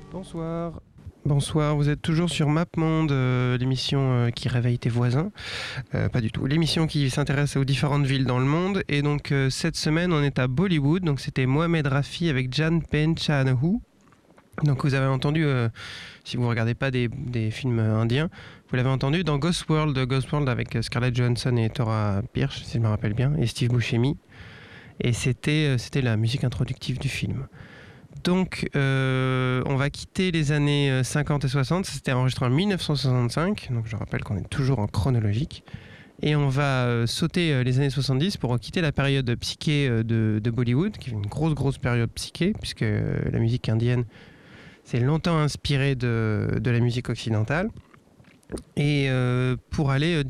Bonsoir. Bonsoir, vous êtes toujours sur MapMonde, l'émission qui réveille tes voisins. Pas du tout. L'émission qui s'intéresse aux différentes villes dans le monde. Et donc cette semaine, on est à Bollywood. Donc c'était Mohamed Rafi avec Jan Penchanahu. Donc vous avez entendu, si vous ne regardez pas des films indiens, vous l'avez entendu dans Ghost World avec Scarlett Johansson et Tora Birch, si je me rappelle bien, et Steve Buscemi. Et c'était la musique introductive du film. Donc, on va quitter les années 50 et 60. C'était enregistré en 1965. Donc, je rappelle qu'on est toujours en chronologique. Et on va sauter les années 70 pour quitter la période psyché de Bollywood, qui est une grosse période psyché, puisque la musique indienne s'est longtemps inspirée de la musique occidentale. Et pour aller